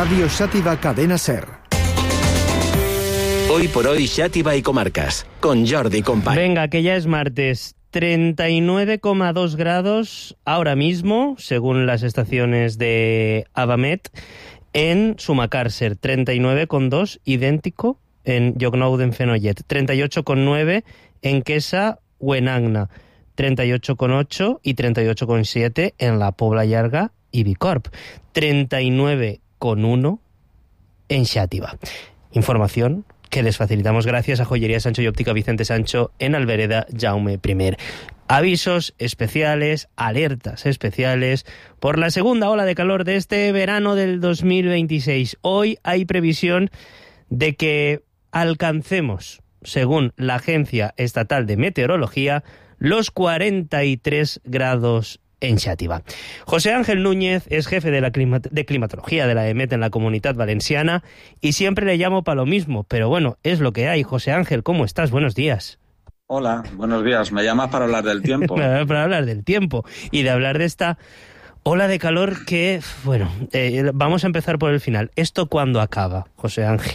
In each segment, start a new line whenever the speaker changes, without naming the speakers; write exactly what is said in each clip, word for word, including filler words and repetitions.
Radio Xàtiva Cadena Ser.
Hoy por hoy, Xàtiva y comarcas, con Jordi Company.
Venga, que ya es martes. treinta y nueve coma dos grados ahora mismo, según las estaciones de Avamet, en Sumacàrcer. treinta y nueve coma dos, idéntico en Llocnou d'en Fenollet. treinta y ocho coma nueve en Quesa o en Agna. treinta y ocho coma ocho y treinta y ocho coma siete en La Pobla Llarga y Bicorb. treinta y nueve coma uno en Xàtiva. Información que les facilitamos gracias a Joyería Sancho y Óptica Vicente Sancho en Albereda Jaume I. Avisos especiales, alertas especiales por la segunda ola de calor de este verano del dos mil veintiséis. Hoy hay previsión de que alcancemos, según la Agencia Estatal de Meteorología, los cuarenta y tres grados en Xàtiva. José Ángel Núñez es jefe de la climat- de climatología de la E M E T en la Comunitat Valenciana y siempre le llamo para lo mismo, pero bueno, es lo que hay. José Ángel, ¿cómo estás? Buenos días.
Hola, buenos días. Me llamas para hablar del tiempo.
Para hablar del tiempo y de hablar de esta ola de calor que, bueno, eh, vamos a empezar por el final. ¿Esto cuándo acaba, José Ángel?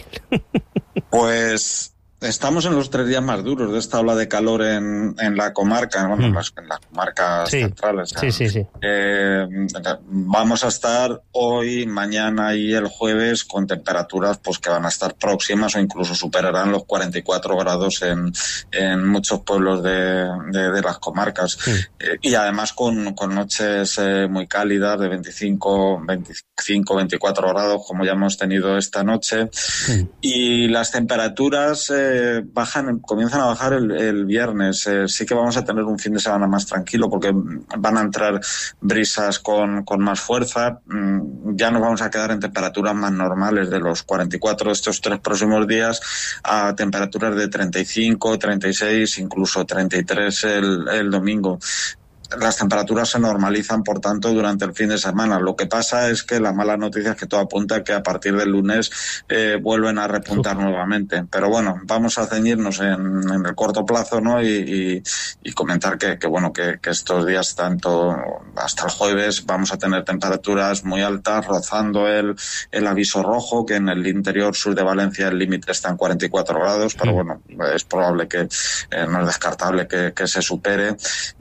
Pues estamos en los tres días más duros de esta ola de calor en, en la comarca, bueno, mm. en, las, en las comarcas
sí.
centrales.
Sí, sí, sí.
Eh, vamos a estar hoy, mañana y el jueves con temperaturas pues que van a estar próximas o incluso superarán los cuarenta y cuatro grados en, en muchos pueblos de, de, de las comarcas. Sí. Eh, y además con, con noches eh, muy cálidas de veinticinco, veinticuatro grados como ya hemos tenido esta noche. Sí. Y las temperaturas eh, bajan, comienzan a bajar el, el viernes. Eh, sí que vamos a tener un fin de semana más tranquilo porque van a entrar brisas con, con más fuerza. Mm, ya nos vamos a quedar en temperaturas más normales de los cuarenta y cuatro estos tres próximos días a temperaturas de treinta y cinco, treinta y seis, incluso treinta y tres el, el domingo. Las temperaturas se normalizan, por tanto, durante el fin de semana. Lo que pasa es que la mala noticia es que todo apunta a que a partir del lunes eh, vuelven a repuntar Uf. nuevamente. Pero bueno, vamos a ceñirnos en, en el corto plazo, ¿no? Y, y, y comentar que, que bueno, que, que estos días, tanto hasta el jueves, vamos a tener temperaturas muy altas, rozando el, el aviso rojo, que en el interior sur de Valencia el límite está en cuarenta y cuatro grados, pero bueno, es probable que, eh, no es descartable que, que se supere.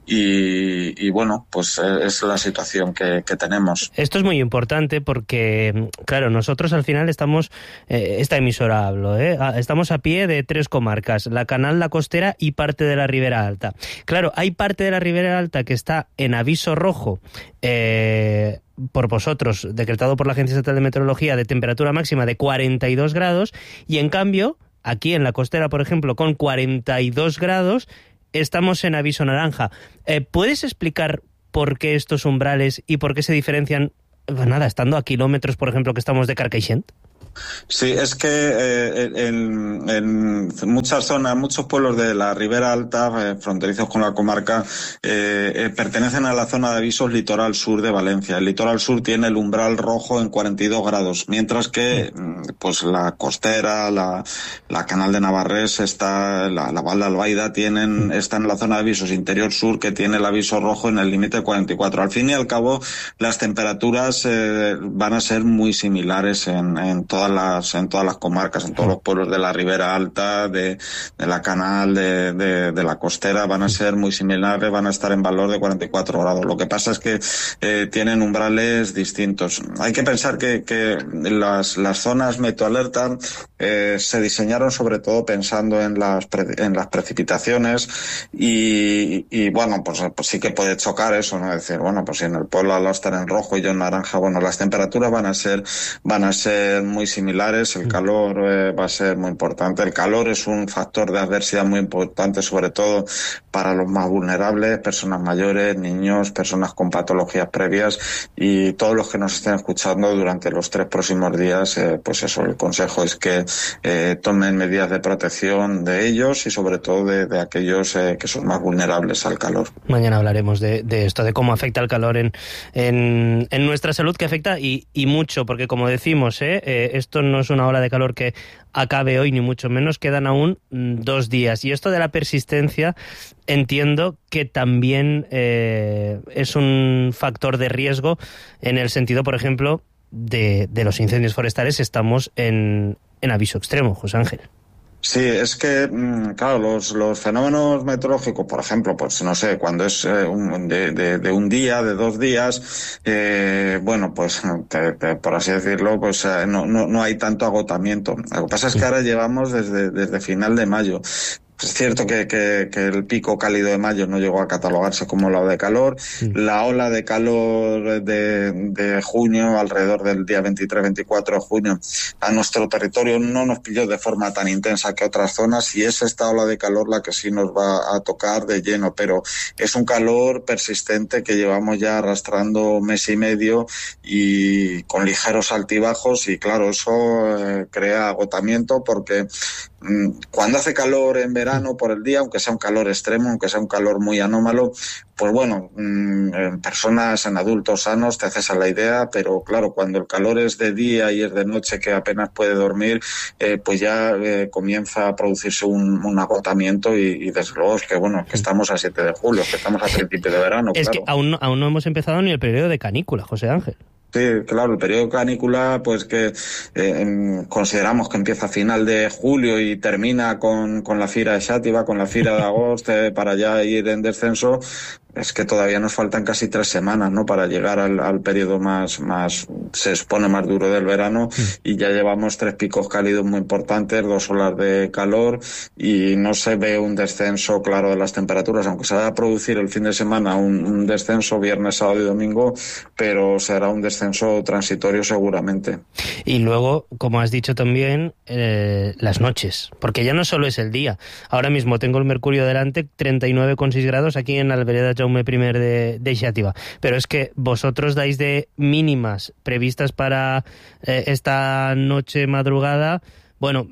Y, y bueno, pues es la situación que, que tenemos.
Esto es muy importante porque, claro, nosotros al final estamos, eh, esta emisora hablo, eh, estamos a pie de tres comarcas, la Canal, la Costera y parte de la Ribera Alta. Claro, hay parte de la Ribera Alta que está en aviso rojo, eh, por vosotros, decretado por la Agencia Estatal de Meteorología, de temperatura máxima de cuarenta y dos grados, y en cambio, aquí en la Costera, por ejemplo, con cuarenta y dos grados, estamos en aviso naranja. Eh, ¿Puedes explicar por qué estos umbrales y por qué se diferencian, pues nada, estando a kilómetros, por ejemplo, que estamos de Carcaixent?
Sí, es que eh, en, en muchas zonas, muchos pueblos de la Ribera Alta, eh, fronterizos con la comarca, eh, eh, pertenecen a la zona de avisos litoral sur de Valencia. El litoral sur tiene el umbral rojo en cuarenta y dos grados, mientras que pues la Costera, la, la Canal de Navarrés, está, la, la Val d'Albaida, tienen, está en la zona de avisos interior sur, que tiene el aviso rojo en el límite de cuarenta y cuatro. Al fin y al cabo, las temperaturas eh, van a ser muy similares en, en todas las en todas las comarcas, en todos los pueblos de la Ribera Alta, de, de la Canal, de, de, de la Costera, van a ser muy similares, van a estar en valor de cuarenta y cuatro grados. Lo que pasa es que eh, tienen umbrales distintos. Hay que pensar que, que las, las zonas meteoalerta eh, se diseñaron sobre todo pensando en las pre, en las precipitaciones y, y bueno, pues, pues sí que puede chocar eso, ¿no? Decir, bueno, pues si en el pueblo al estar en rojo y yo en naranja, bueno, las temperaturas van a ser van a ser muy similares, el calor eh, va a ser muy importante. El calor es un factor de adversidad muy importante, sobre todo para los más vulnerables, personas mayores, niños, personas con patologías previas, y todos los que nos estén escuchando durante los tres próximos días, eh, pues eso, el consejo es que eh, tomen medidas de protección de ellos y sobre todo de, de aquellos eh, que son más vulnerables al calor.
Mañana hablaremos de, de esto, de cómo afecta el calor en, en, en nuestra salud, que afecta y, y mucho, porque como decimos, eh, eh, esto no es una ola de calor que acabe hoy, ni mucho menos, quedan aún mm, dos días. Y esto de la persistencia, entiendo que también eh, es un factor de riesgo en el sentido, por ejemplo, de, de los incendios forestales estamos en, en aviso extremo, José Ángel.
Sí, es que, claro, los, los fenómenos meteorológicos, por ejemplo, pues no sé, cuando es eh, un, de, de, de un día, de dos días, eh, bueno, pues te, te, por así decirlo, pues eh, no, no, no hay tanto agotamiento. Lo que pasa es que ahora llevamos desde, desde final de mayo. Es cierto que, que, que el pico cálido de mayo no llegó a catalogarse como la ola de calor. Sí. La ola de calor de, de junio, alrededor del día veintitrés veinticuatro de junio, a nuestro territorio no nos pilló de forma tan intensa que otras zonas, y es esta ola de calor la que sí nos va a tocar de lleno, pero es un calor persistente que llevamos ya arrastrando mes y medio y con ligeros altibajos, y claro, eso eh, crea agotamiento porque mmm, cuando hace calor en verano verano por el día, aunque sea un calor extremo, aunque sea un calor muy anómalo, pues bueno, en personas, en adultos sanos te haces a la idea, pero claro, cuando el calor es de día y es de noche que apenas puede dormir, eh, pues ya eh, comienza a producirse un, un agotamiento y, y desde luego es que bueno, que estamos a siete de julio, que estamos a principio de verano.
Es
claro.
que aún no, aún no hemos empezado ni el periodo de canícula, José Ángel.
Sí, claro, el periodo canícula, pues que eh, consideramos que empieza a final de julio y termina con, con la Fira de Xàtiva, con la Fira de agosto, eh, para ya ir en descenso. Es que todavía nos faltan casi tres semanas, ¿no?, para llegar al, al periodo más, más, se expone más duro del verano, mm. y ya llevamos tres picos cálidos muy importantes, dos olas de calor, y no se ve un descenso claro de las temperaturas, aunque se va a producir el fin de semana un, un descenso viernes, sábado y domingo, pero será un descenso transitorio seguramente.
Y luego, como has dicho también, eh, las noches, porque ya no solo es el día. Ahora mismo tengo el mercurio delante, treinta y nueve coma seis grados aquí en Albereda Jaume primer de, de Xàtiva, pero es que vosotros dais de mínimas previstas para eh, esta noche madrugada, bueno,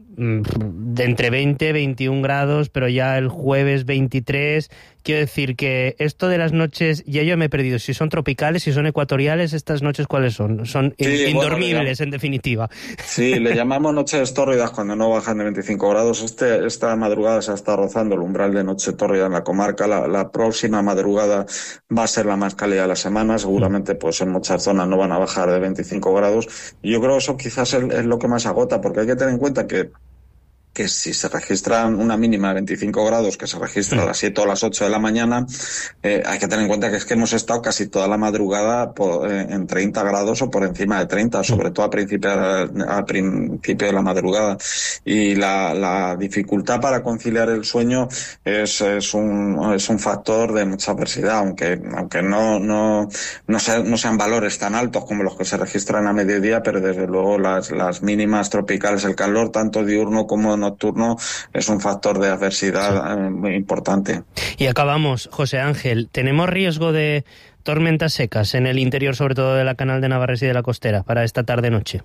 de entre veinte, veintiún grados, pero ya el jueves veintitrés. Quiero decir que esto de las noches, ya yo me he perdido. Si son tropicales, si son ecuatoriales, ¿estas noches cuáles son? Son sí, indormibles, bueno, en definitiva.
Sí, le llamamos noches tórridas cuando no bajan de veinticinco grados. Este, esta madrugada se está rozando el umbral de noche tórrida en la comarca. La, la próxima madrugada va a ser la más cálida de la semana. Seguramente pues en muchas zonas no van a bajar de veinticinco grados. Y yo creo que eso quizás es, es lo que más agota, porque hay que tener en cuenta que que si se registra una mínima de veinticinco grados, que se registra a las siete o a las ocho de la mañana, eh, hay que tener en cuenta que es que hemos estado casi toda la madrugada por, eh, en treinta grados o por encima de treinta, sobre todo a principio, a principio de la madrugada. Y la, la dificultad para conciliar el sueño es, es, un, es un factor de mucha adversidad, aunque, aunque no, no, no, sea, no sean valores tan altos como los que se registran a mediodía, pero desde luego las, las mínimas tropicales, el calor tanto diurno como nocturno es un factor de adversidad, sí, eh, muy importante.
Y acabamos, José Ángel, ¿tenemos riesgo de tormentas secas en el interior, sobre todo de la Canal de Navarres y de la Costera, para esta tarde-noche?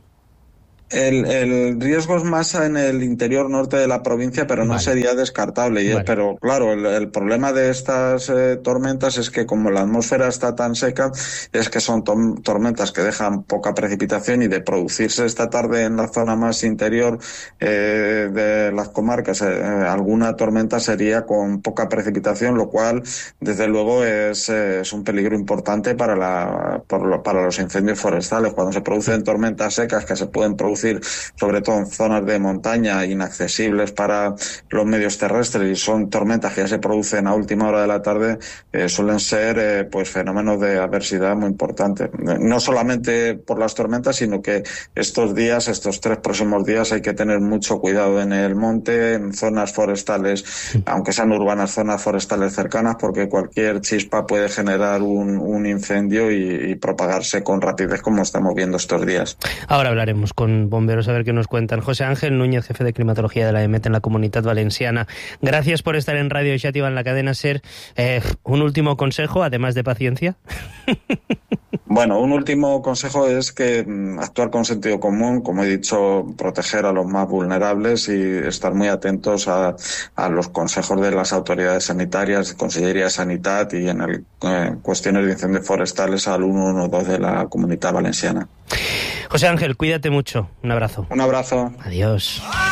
El, el riesgo es más en el interior norte de la provincia, pero no vale. sería descartable. Y vale. es, pero claro, el, el problema de estas eh, tormentas es que como la atmósfera está tan seca, es que son to- tormentas que dejan poca precipitación, y de producirse esta tarde en la zona más interior eh, de las comarcas, eh, alguna tormenta sería con poca precipitación, lo cual desde luego es, eh, es un peligro importante para, la, para, para los incendios forestales. Cuando se producen tormentas secas que se pueden producir sobre todo en zonas de montaña inaccesibles para los medios terrestres, y son tormentas que ya se producen a última hora de la tarde, eh, suelen ser eh, pues fenómenos de adversidad muy importantes. No solamente por las tormentas, sino que estos días, estos tres próximos días, hay que tener mucho cuidado en el monte, en zonas forestales, aunque sean urbanas, zonas forestales cercanas, porque cualquier chispa puede generar un, un incendio y, y propagarse con rapidez, como estamos viendo estos días.
Ahora hablaremos con bomberos a ver qué nos cuentan. José Ángel Núñez, jefe de climatología de la E M E T en la Comunitat Valenciana. Gracias por estar en Radio Xàtiva, en la cadena SER. Eh, un último consejo, además de paciencia.
Bueno, un último consejo es que actuar con sentido común, como he dicho, proteger a los más vulnerables y estar muy atentos a, a los consejos de las autoridades sanitarias, Consellería de Sanidad, y en el, eh, cuestiones de incendios forestales al ciento doce de la Comunitat Valenciana.
José Ángel, cuídate mucho. Un abrazo.
Un abrazo.
Adiós.